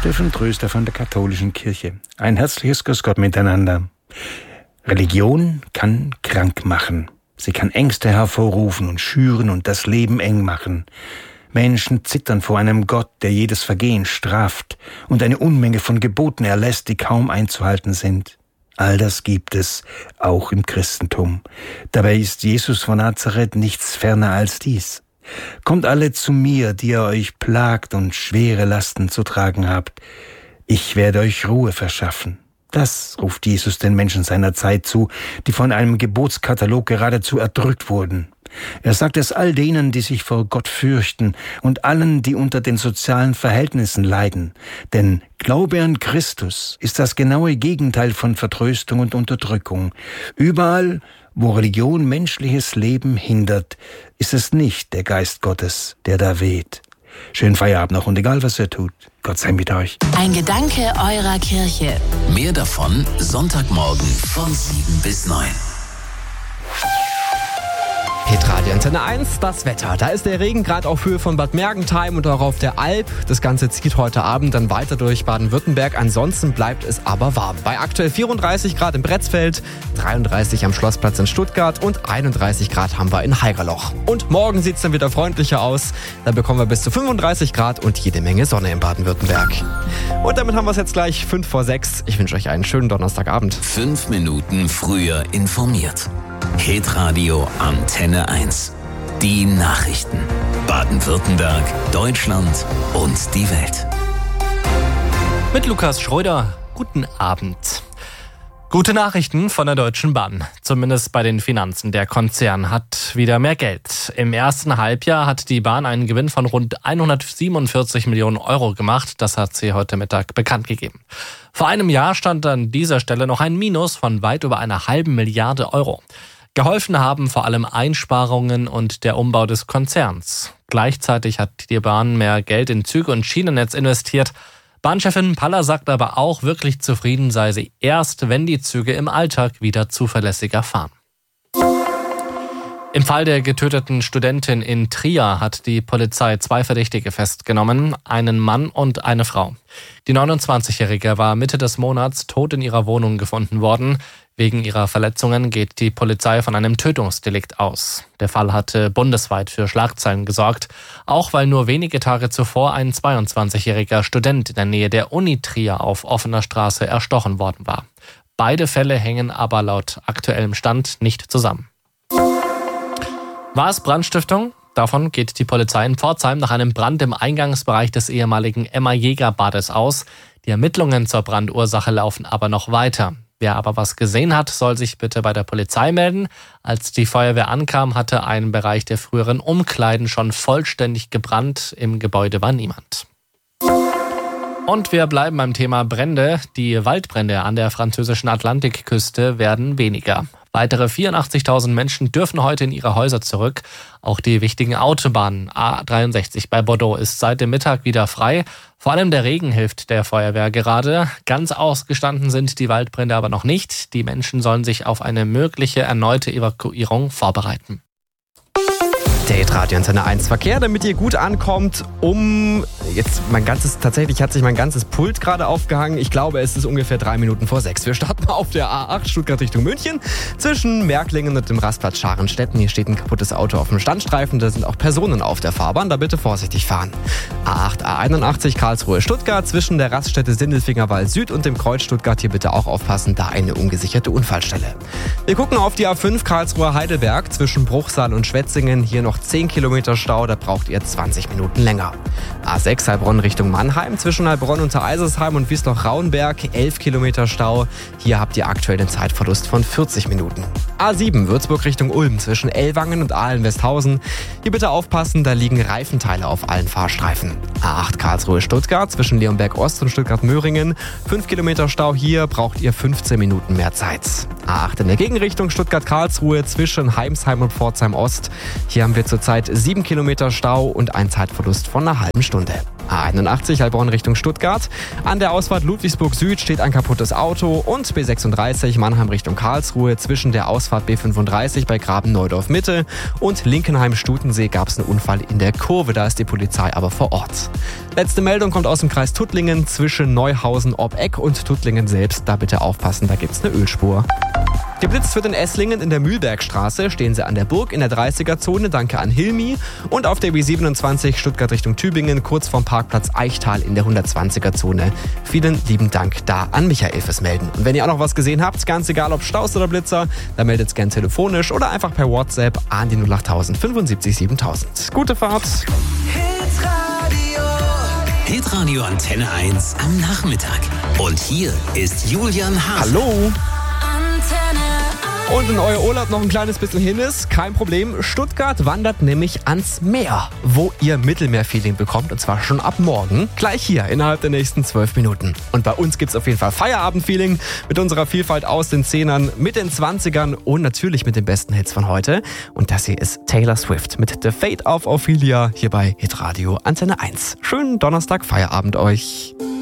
Steffen Tröster von der Katholischen Kirche. Ein herzliches Grüß Gott miteinander. Religion kann krank machen. Sie kann Ängste hervorrufen und schüren und das Leben eng machen. Menschen zittern vor einem Gott, der jedes Vergehen straft und eine Unmenge von Geboten erlässt, die kaum einzuhalten sind. All das gibt es, auch im Christentum. Dabei ist Jesus von Nazareth nichts ferner als dies. Kommt alle zu mir, die ihr euch plagt und schwere Lasten zu tragen habt. Ich werde euch Ruhe verschaffen. Das ruft Jesus den Menschen seiner Zeit zu, die von einem Gebotskatalog geradezu erdrückt wurden. Er sagt es all denen, die sich vor Gott fürchten und allen, die unter den sozialen Verhältnissen leiden. Denn Glaube an Christus ist das genaue Gegenteil von Vertröstung und Unterdrückung. Überall, wo Religion menschliches Leben hindert, ist es nicht der Geist Gottes, der da weht. Schönen Feierabend noch und egal, was ihr tut, Gott sei mit euch. Ein Gedanke eurer Kirche. Mehr davon Sonntagmorgen von 7 bis 9. Hitradio Antenne 1, das Wetter. Da ist der Regen gerade auf Höhe von Bad Mergentheim und auch auf der Alp. Das Ganze zieht heute Abend dann weiter durch Baden-Württemberg. Ansonsten bleibt es aber warm. Bei aktuell 34 Grad im Bretzfeld, 33 am Schlossplatz in Stuttgart und 31 Grad haben wir in Haigerloch. Und morgen sieht es dann wieder freundlicher aus. Da bekommen wir bis zu 35 Grad und jede Menge Sonne in Baden-Württemberg. Und damit haben wir es jetzt gleich 5 vor 6. Ich wünsche euch einen schönen Donnerstagabend. 5 Minuten früher informiert. Hitradio Antenne 1. Die Nachrichten. Baden-Württemberg, Deutschland und die Welt. Mit Lukas Schröder. Guten Abend. Gute Nachrichten von der Deutschen Bahn. Zumindest bei den Finanzen. Der Konzern hat wieder mehr Geld. Im ersten Halbjahr hat die Bahn einen Gewinn von rund 147 Millionen Euro gemacht. Das hat sie heute Mittag bekannt gegeben. Vor einem Jahr stand an dieser Stelle noch ein Minus von weit über einer halben Milliarde Euro. Geholfen haben vor allem Einsparungen und der Umbau des Konzerns. Gleichzeitig hat die Bahn mehr Geld in Züge und Schienennetz investiert. Bahnchefin Paller sagt aber auch, wirklich zufrieden sei sie erst, wenn die Züge im Alltag wieder zuverlässiger fahren. Im Fall der getöteten Studentin in Trier hat die Polizei 2 Verdächtige festgenommen, einen Mann und eine Frau. Die 29-Jährige war Mitte des Monats tot in ihrer Wohnung gefunden worden. Wegen ihrer Verletzungen geht die Polizei von einem Tötungsdelikt aus. Der Fall hatte bundesweit für Schlagzeilen gesorgt, auch weil nur wenige Tage zuvor ein 22-jähriger Student in der Nähe der Uni Trier auf offener Straße erstochen worden war. Beide Fälle hängen aber laut aktuellem Stand nicht zusammen. War es Brandstiftung? Davon geht die Polizei in Pforzheim nach einem Brand im Eingangsbereich des ehemaligen Emma-Jäger-Bades aus. Die Ermittlungen zur Brandursache laufen aber noch weiter. Wer aber was gesehen hat, soll sich bitte bei der Polizei melden. Als die Feuerwehr ankam, hatte ein Bereich der früheren Umkleiden schon vollständig gebrannt. Im Gebäude war niemand. Und wir bleiben beim Thema Brände. Die Waldbrände an der französischen Atlantikküste werden weniger. Weitere 84.000 Menschen dürfen heute in ihre Häuser zurück. Auch die wichtigen Autobahnen A63 bei Bordeaux ist seit dem Mittag wieder frei. Vor allem der Regen hilft der Feuerwehr gerade. Ganz ausgestanden sind die Waldbrände aber noch nicht. Die Menschen sollen sich auf eine mögliche erneute Evakuierung vorbereiten. Der Hitradio Antenne 1 Verkehr, damit ihr gut ankommt, tatsächlich hat sich mein ganzes Pult gerade aufgehangen. Ich glaube, es ist ungefähr 3 Minuten vor 6. Wir starten auf der A8 Stuttgart Richtung München zwischen Märklingen und dem Rastplatz Scharenstetten. Hier steht ein kaputtes Auto auf dem Standstreifen, da sind auch Personen auf der Fahrbahn, da bitte vorsichtig fahren. A8, A81 Karlsruhe Stuttgart zwischen der Raststätte Sindelfingerwald Süd und dem Kreuz Stuttgart. Hier bitte auch aufpassen, da eine ungesicherte Unfallstelle. Wir gucken auf die A5 Karlsruhe Heidelberg zwischen Bruchsal und Schwetzingen. Hier noch 10 Kilometer Stau, da braucht ihr 20 Minuten länger. A6 Heilbronn Richtung Mannheim zwischen Heilbronn und Eisersheim und Wiesloch-Rauenberg 11 Kilometer Stau. Hier habt ihr aktuell den Zeitverlust von 40 Minuten. A7 Würzburg Richtung Ulm zwischen Ellwangen und Ahlen-Westhausen. Hier bitte aufpassen, da liegen Reifenteile auf allen Fahrstreifen. A8 Karlsruhe Stuttgart zwischen Leonberg Ost und Stuttgart-Möhringen. 5 Kilometer Stau, hier braucht ihr 15 Minuten mehr Zeit. A8 in der Gegenrichtung Stuttgart-Karlsruhe zwischen Heimsheim und Pforzheim Ost. Hier haben wir zurzeit 7 Kilometer Stau und einen Zeitverlust von einer halben Stunde. A81 Heilbronn Richtung Stuttgart. An der Ausfahrt Ludwigsburg Süd steht ein kaputtes Auto und B36 Mannheim Richtung Karlsruhe zwischen der Ausfahrt B35 bei Graben-Neudorf Mitte und Linkenheim-Stutensee gab es einen Unfall in der Kurve. Da ist die Polizei aber vor Ort. Letzte Meldung kommt aus dem Kreis Tuttlingen zwischen Neuhausen-Obbeck und Tuttlingen selbst. Da bitte aufpassen, da gibt's eine Ölspur. Geblitzt wird in Esslingen in der Mühlbergstraße, stehen sie an der Burg in der 30er-Zone, danke an Hilmi. Und auf der B27 Stuttgart Richtung Tübingen, kurz vorm Parkplatz Eichtal in der 120er-Zone. Vielen lieben Dank da an Michael fürs Melden. Und wenn ihr auch noch was gesehen habt, ganz egal ob Staus oder Blitzer, dann meldet's gern telefonisch oder einfach per WhatsApp an die 08000 75 7000. Gute Fahrt! Hitradio Antenne 1 am Nachmittag. Und hier ist Julian Haas. Hallo! Und in euer Urlaub noch ein kleines bisschen hin ist, kein Problem. Stuttgart wandert nämlich ans Meer, wo ihr Mittelmeer-Feeling bekommt. Und zwar schon ab morgen, gleich hier, innerhalb der nächsten 12 Minuten. Und bei uns gibt's auf jeden Fall Feierabend-Feeling mit unserer Vielfalt aus den 10ern, mit den 20ern und natürlich mit den besten Hits von heute. Und das hier ist Taylor Swift mit The Fate of Ophelia hier bei Hitradio Antenne 1. Schönen Donnerstag, Feierabend euch.